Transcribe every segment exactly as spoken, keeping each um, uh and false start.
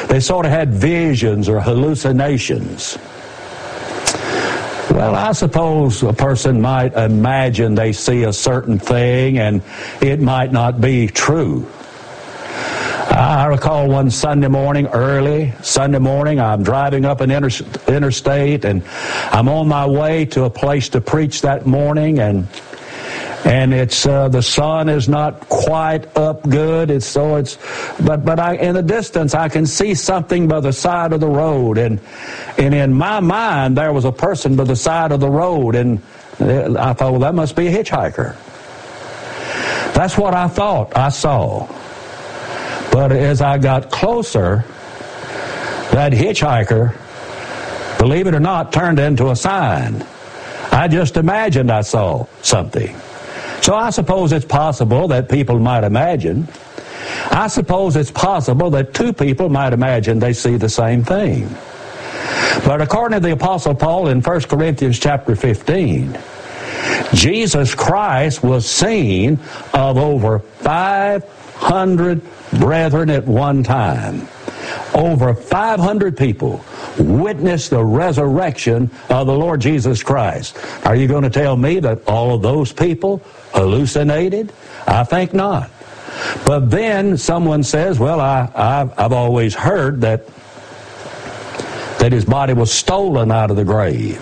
they sort of had visions or hallucinations. Well, I suppose a person might imagine they see a certain thing and it might not be true. I recall one Sunday morning, early Sunday morning, I'm driving up an inter- interstate and I'm on my way to a place to preach that morning, and and it's uh, the sun is not quite up good. It's so it's, but but I in the distance I can see something by the side of the road, and and in my mind there was a person by the side of the road, and I thought, well, that must be a hitchhiker. That's what I thought I saw. But as I got closer, that hitchhiker, believe it or not, turned into a sign. I just imagined I saw something. So I suppose it's possible that people might imagine. I suppose it's possible that two people might imagine they see the same thing. But according to the Apostle Paul in First Corinthians chapter fifteen, Jesus Christ was seen of over five hundred brethren at one time. Over five hundred people witnessed the resurrection of the Lord Jesus Christ. Are you going to tell me that all of those people hallucinated? I think not. But then someone says, well, I, I've, I've always heard that, that his body was stolen out of the grave.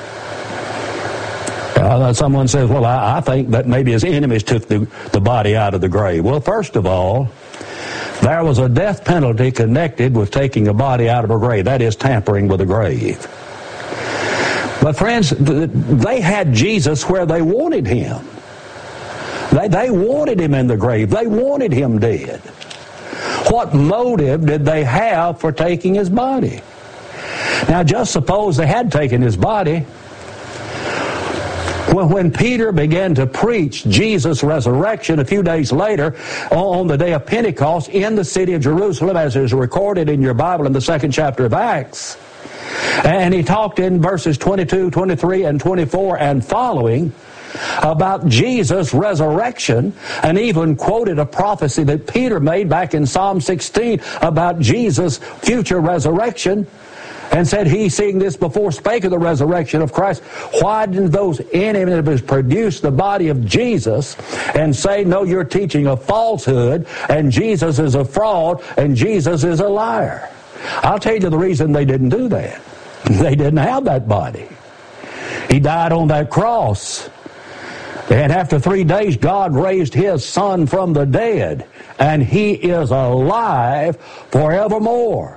Uh, someone says, well, I, I think that maybe his enemies took the, the body out of the grave. Well, first of all, there was a death penalty connected with taking a body out of a grave. That is tampering with a grave. But friends, they had Jesus where they wanted him. They, they wanted him in the grave. They wanted him dead. What motive did they have for taking his body? Now, just suppose they had taken his body. Well, when Peter began to preach Jesus' resurrection a few days later, on the day of Pentecost in the city of Jerusalem, as is recorded in your Bible in the second chapter of Acts, and he talked in verses twenty-two, twenty-three, and twenty-four and following about Jesus' resurrection, and even quoted a prophecy that Peter made back in Psalm sixteen about Jesus' future resurrection, and said, he, seeing this before, spake of the resurrection of Christ. Why didn't those enemies produce the body of Jesus and say, no, you're teaching a falsehood, and Jesus is a fraud, and Jesus is a liar? I'll tell you the reason they didn't do that. They didn't have that body. He died on that cross. And after three days, God raised his Son from the dead, and he is alive forevermore.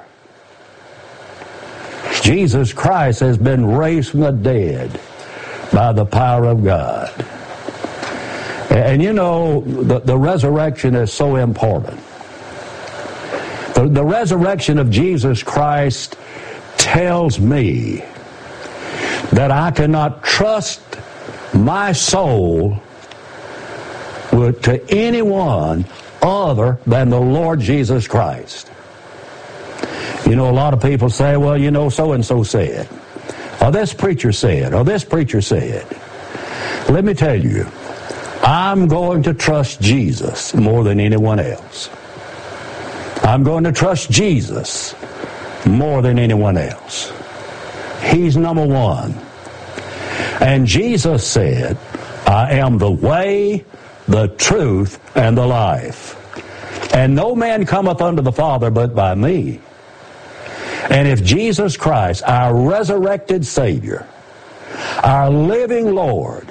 Jesus Christ has been raised from the dead by the power of God. And you know, the, the resurrection is so important. The, the resurrection of Jesus Christ tells me that I cannot trust my soul with, to anyone other than the Lord Jesus Christ. You know, a lot of people say, well, you know, so-and-so said, or this preacher said, or this preacher said. Let me tell you, I'm going to trust Jesus more than anyone else. I'm going to trust Jesus more than anyone else. He's number one. And Jesus said, I am the way, the truth, and the life. And no man cometh unto the Father but by me. And if Jesus Christ, our resurrected Savior, our living Lord,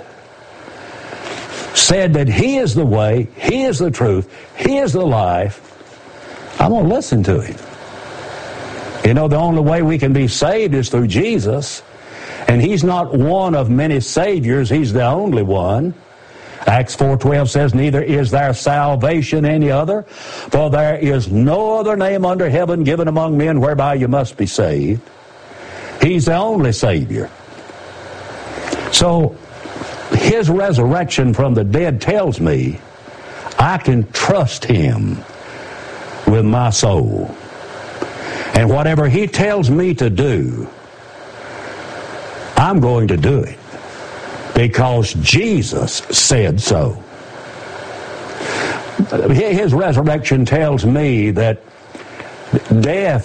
said that he is the way, he is the truth, he is the life, I'm going to listen to him. You know, the only way we can be saved is through Jesus, and he's not one of many saviors, he's the only one. Acts four twelve says, neither is there salvation any other, for there is no other name under heaven given among men whereby you must be saved. He's the only Savior. So, his resurrection from the dead tells me I can trust him with my soul. And whatever he tells me to do, I'm going to do it. Because Jesus said so. His resurrection tells me that death